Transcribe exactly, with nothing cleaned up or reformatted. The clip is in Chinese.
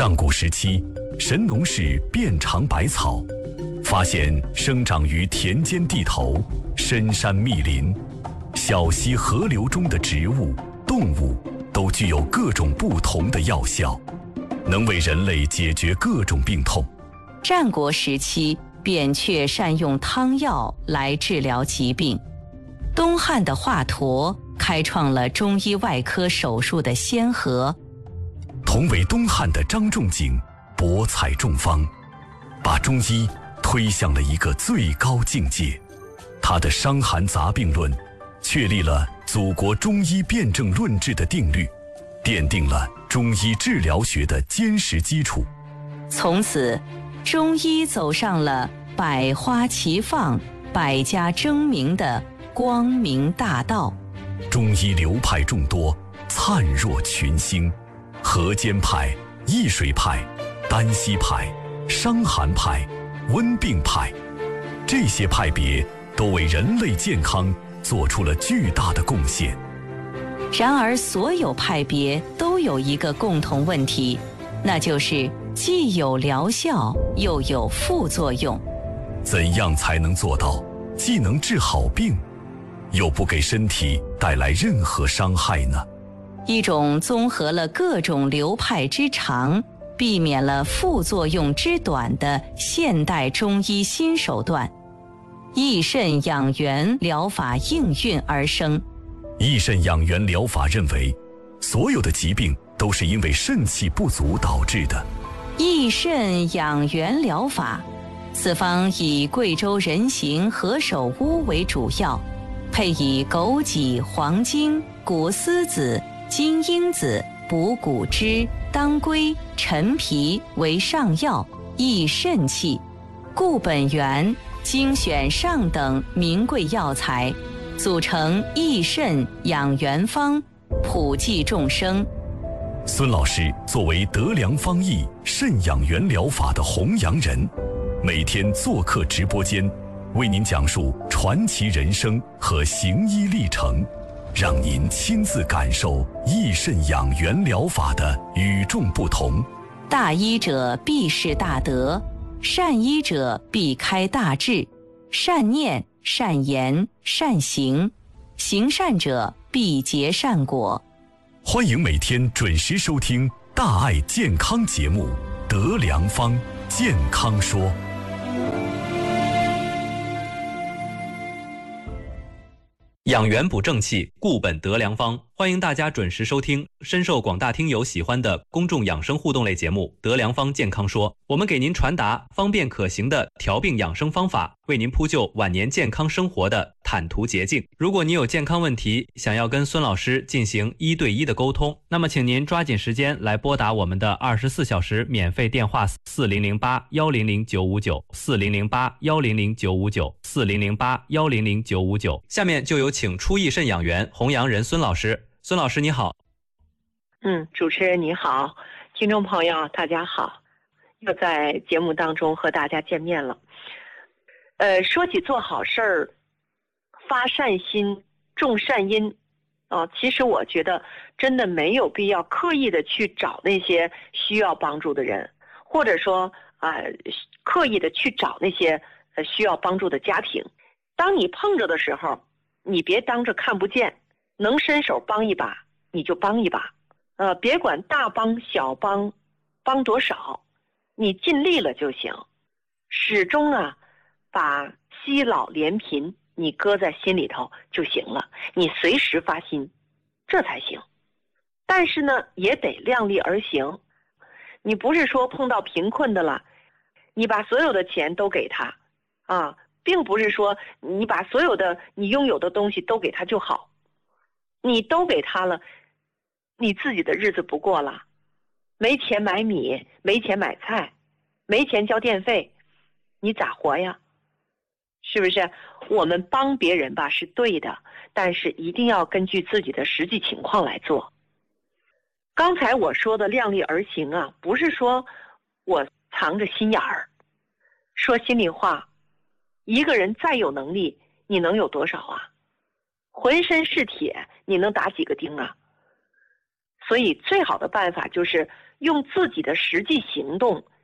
上古时期，神农氏遍尝百草，发现生长于田间地头、深山密林、小溪河流中的植物、动物都具有各种不同的药效，能为人类解决各种病痛。 战国时期，扁鹊善用汤药来治疗疾病。东汉的华佗开创了中医外科手术的先河。 同为东汉的张仲景博采众方，把中医推向了一个最高境界。他的《伤寒杂病论》确立了祖国中医辨证论治的定律，奠定了中医治疗学的坚实基础。 从此，中医走上了百花齐放、百家争鸣的光明大道。 中医流派众多，灿若群星，河间派、易水派、丹溪派、伤寒派、温病派，这些派别都为人类健康做出了巨大的贡献。 然而，所有派别都有一个共同问题，那就是既有疗效，又有副作用。 怎样才能做到既能治好病，又不给身体带来任何伤害呢？ 一种综合了各种流派之长，避免了副作用之短的现代中医新手段——益肾养元疗法应运而生。 益肾养元疗法认为，所有的疾病都是因为肾气不足导致的。 益肾养元疗法，此方以贵州人形何首乌为主要，配以枸杞、黄精、谷丝子、金樱子、补骨脂、当归、陈皮为上药，益肾气。固本源，精选上等名贵药材，组成益肾养元方，普济众生。 孙老师作为德良方益肾养元疗法的弘扬人，每天做客直播间，为您讲述传奇人生和行医历程，让您亲自感受益肾养元疗法的与众不同。 大医者必是大德，善医者必开大智，善念、善言、善行，行善者必结善果。 欢迎每天准时收听大爱健康节目《德良方健康说》。 养元补正气，固本得良方。欢迎大家准时收听深受广大听友喜欢的公众养生互动类节目《德良方健康说》，我们给您传达方便可行的调病养生方法，为您铺就晚年健康生活的坦途捷径。如果你有健康问题，想要跟孙老师进行一对一的沟通，那么请您抓紧时间来拨打我们的二十四小时免费电话四零零八幺零零九五九四零零八幺零零九五九四零零八幺零零九五九。下面就有请出益肾养元弘扬人孙老师。孙老师你好。 嗯，主持人你好，听众朋友大家好，又在节目当中和大家见面了。呃，说起做好事儿，发善心，种善因，啊，其实我觉得真的没有必要刻意的去找那些需要帮助的人，或者说啊、呃，刻意的去找那些呃需要帮助的家庭。当你碰着的时候，你别当着看不见，能伸手帮一把你就帮一把，呃，别管大帮小帮，帮多少，你尽力了就行。始终啊，把惜老怜贫你搁在心里头就行了，你随时发心，这才行。但是呢，也得量力而行。你不是说碰到贫困的了，你把所有的钱都给他啊，并不是说你把所有的你拥有的东西都给他就好。你都给他了，你自己的日子不过了，没钱买米，没钱买菜，没钱交电费，你咋活呀？是不是？我们帮别人吧是对的，但是一定要根据自己的实际情况来做。刚才我说的量力而行啊，不是说我藏着心眼儿。说心里话，一个人再有能力，你能有多少啊？浑身是铁，你能打几个钉啊？ 所以最好的办法就是用自己的实际行动